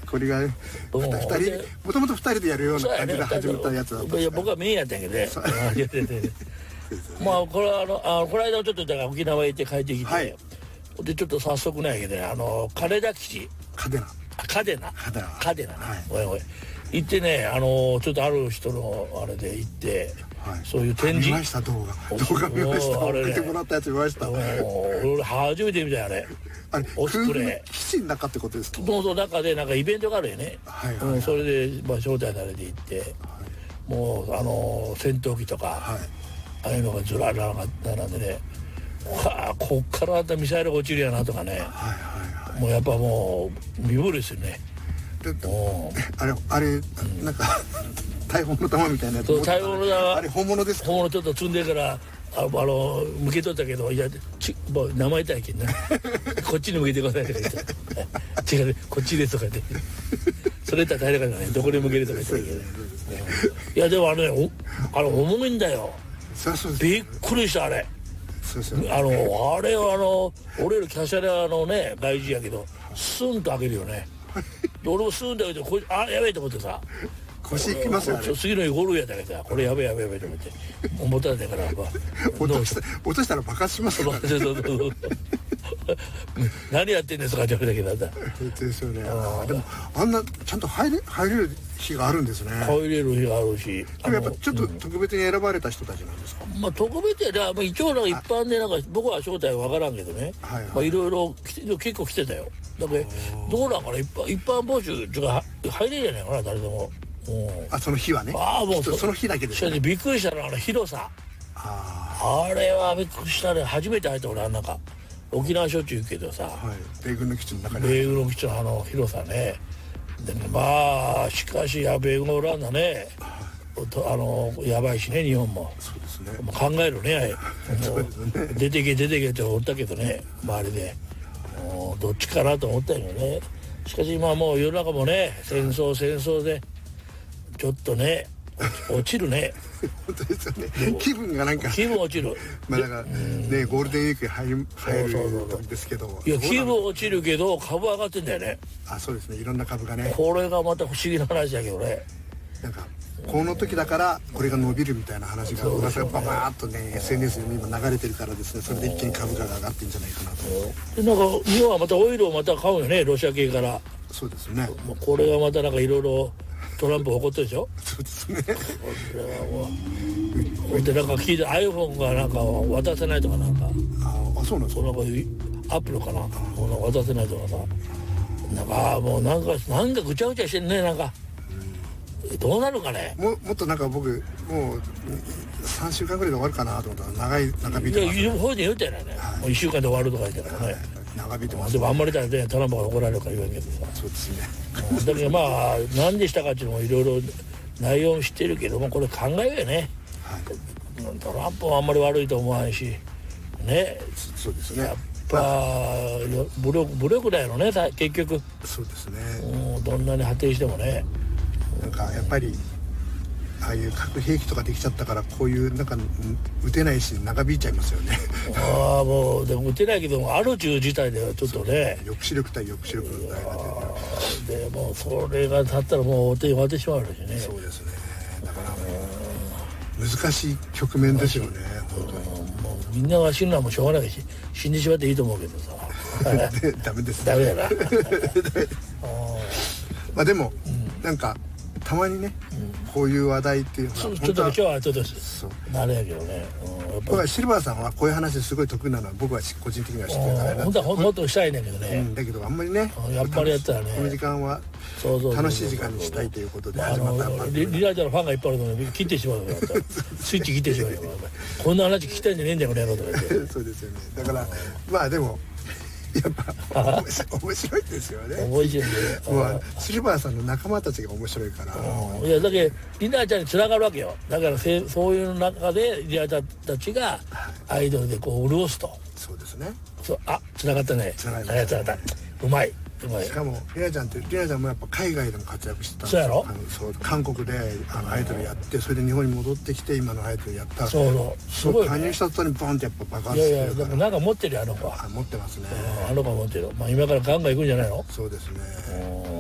これが2人もともと2人でやるような感じで始めたやつだったんですか。 僕はメインやったんやけどねまあこれはこの間ちょっとだから沖縄行って帰ってきて、はい、でちょっと早速なんやけどね金田基地嘉手納ね、行ってねちょっとある人のあれで行って、はい、そういう展示見ました。動画見ました。送ってもらったやつ見ました。 俺初めて見たよあれオスプレイ基地の中ってことですか。 そう中でなんかイベントがあるよね、それで、まあ、招待されて行って、はい、もう戦闘機とか、はい、ああいうのがずららなんでね、こっからまたミサイルが落ちるやなとかね、もうやっぱもう見頃ですよね。あれなんか大砲の弾みたいなやつ、 大砲の弾あれ本物ですか。 本物ちょっと積んでから向けとったけど、いやもう名前たいけんなこっちに向けてくださいとか言った違うね、こっちですとか言ってそれやったら大変だからね、どこに向けるとか言ったらいいけど、いやでもあれ重いんだよ。びっくりしたあれ。あれは俺より華奢でね大事やけどスンと開けるよね俺もスンと開けてやべえと思ってさ、 腰いきますよね。 次の日ゴルフやったけどさ、これやべえと思って思ったんだから落としたら爆発しますよね何やってんですかって言われたけどですよね。でもあんなちゃんと入れる日があるんですね。 入れる日があるし、 でもやっぱちょっと特別に選ばれた人たちなんですか。 まあ特別やで、一応なんか一般でなんか僕は正体は分からんけどね、まあいろいろ結構来てたよ。だけどどうなんかな、一般募集が入れるじゃないかな誰でも。 その日はね。もうその日だけですね。 びっくりしたの広さ。あれはびっくりしたね。初めて入った俺なんか沖縄しょっちゅう行くけどさ、 米軍の基地の中に米軍の基地の広さね。でもまあしかし米軍おらんだね。やばいしね日本も。 そうですね。 考えるね。出てけっておったけどね周りで。どっちかなと思ったよね。しかし今もう世の中もね戦争でちょっとね落ちるね本当ですよね。気分がなんか気分落ちる。 まあだからねゴールデンウィークに入るんですけど、 いや気分落ちるけど株上がってんだよね。 そうですね。いろんな株がね。 これがまた不思議な話だけどね。 なんかこの時だからこれが伸びるみたいな話が噂がババーっとね SNS に今流れてるからですね、それで一気に株価が上がってんじゃないかなと。 なんか日本はまたオイルをまた買うよねロシア系から。 そうですね。 これがまたなんかいろいろトランプ怒ってるでしょ。 そうですね。 でなんか聞いて iPhone がなんか渡せないとかなんか。 そうなんですか。 なんかアップルかな渡せないとかさ、なんかもうなんかぐちゃぐちゃしてんね。なんかどうなるかね。 もっとなんか僕もう3週間ぐらいで終わるかなと思ったら長引いてますね。 いやほいで言うてないね、もう1週間で終わるとか言ってたからね、 長引いてます。 でもあんまりだねトランプが怒られるから言わんけどさ。 そうですね。 だけどまあ何でしたかっていうのもいろいろ内容も知ってるけども、これ考えようよね、トランプはあんまり悪いと思わんしね。 そうですね。 やっぱ武力だよね結局。 そうですね。 どんなに果てしてもね。 なんかやっぱりああいう核兵器とかできちゃったからこういうなんか撃てないし長引いちゃいますよね。 もうでも撃てないけどもある中自体ではちょっとね抑止力対抑止力のでもそれが立ったらもうお手に割ってしまうしね。 そうですね。だから難しい局面ですよね本当に。 もうみんなが死ぬのはもうしょうがないし死んでしまっていいと思うけどさダメです。 ダメだなまあでもなんかたまにね、こういう話題っていうのはちょっと今日はちょっとあれやけどね。 僕はシルバーさんはこういう話すごい得意なのは僕は個人的には知ってるからね。 本当はもっとしたいねんけどね。 だけどあんまりねやっぱりやったらねこの時間は楽しい時間にしたいということで始まった番組。 リラジャーのファンがいっぱいあるのに切ってしまうよスイッチ切ってしまうよこんな話聞きたいんじゃねえんだよこの野郎とか言ってそうですよね。だからまあでもやっぱ面白いですよね。 面白いね。 シルバーさんの仲間たちが面白いから。 いやだけどリナちゃんに繋がるわけよ。だからそういう中でリナちゃんたちがアイドルでこう潤すと。 そうですね。 繋がったね。 繋がった。 うまい。 しかもリナちゃんもやっぱ海外でも活躍してたんですよ。 そう韓国でアイドルやってそれで日本に戻ってきて今のアイドルやった。 すごい。 加入した途にボンってやっぱ爆発してるから。 いやなんか持ってるよあの子は。 持ってますね。 あの子は持ってる。まあ今からガンガン行くんじゃないの。 そうですね。